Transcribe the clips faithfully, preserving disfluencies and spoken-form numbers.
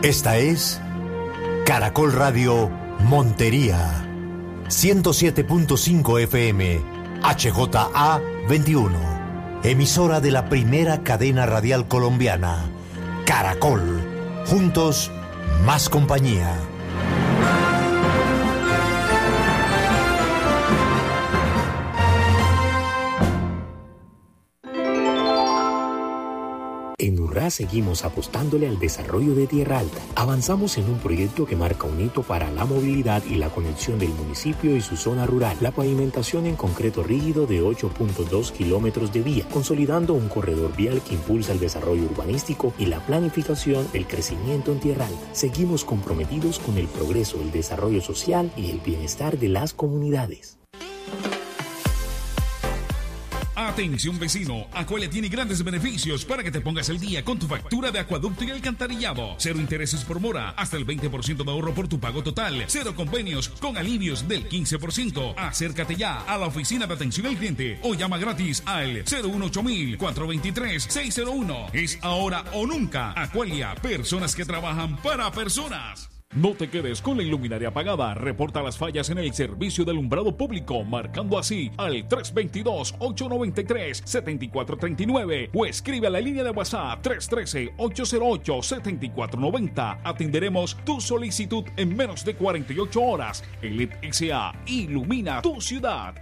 Esta es Caracol Radio Montería, ciento siete punto cinco F M, H J A veintiuno, emisora de la primera cadena radial colombiana, Caracol, juntos, más compañía. En Urrá seguimos apostándole al desarrollo de Tierra Alta. Avanzamos en un proyecto que marca un hito para la movilidad y la conexión del municipio y su zona rural. La pavimentación en concreto rígido de ocho punto dos kilómetros de vía, consolidando un corredor vial que impulsa el desarrollo urbanístico y la planificación del crecimiento en Tierra Alta. Seguimos comprometidos con el progreso, el desarrollo social y el bienestar de las comunidades. Atención vecino, Acualia tiene grandes beneficios para que te pongas al día con tu factura de acueducto y alcantarillado. Cero intereses por mora, hasta el veinte por ciento de ahorro por tu pago total. Cero convenios con alivios del quince por ciento. Acércate ya a la oficina de atención al cliente o llama gratis al cero uno ocho mil, cuatro dos tres, seis cero uno. Es ahora o nunca. Acualia, personas que trabajan para personas. No te quedes con la iluminaria apagada. Reporta las fallas en el servicio de alumbrado público, marcando así al tres dos dos, ocho nueve tres, siete cuatro tres nueve o escribe a la línea de WhatsApp tres uno tres, ocho cero ocho, siete cuatro nueve cero. Atenderemos tu solicitud en menos de cuarenta y ocho horas. El E T S A ilumina tu ciudad.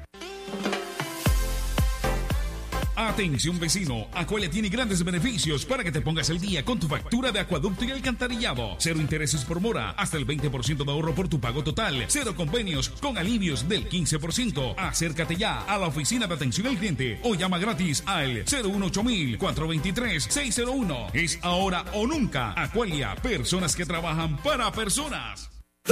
Atención vecino, Acualia tiene grandes beneficios para que te pongas al día con tu factura de acueducto y alcantarillado. Cero intereses por mora, hasta el veinte por ciento de ahorro por tu pago total. Cero convenios con alivios del quince por ciento. Acércate ya a la oficina de atención al cliente o llama gratis al cero uno ocho mil, cuatro dos tres, seis cero uno. Es ahora o nunca. Acualia, personas que trabajan para personas.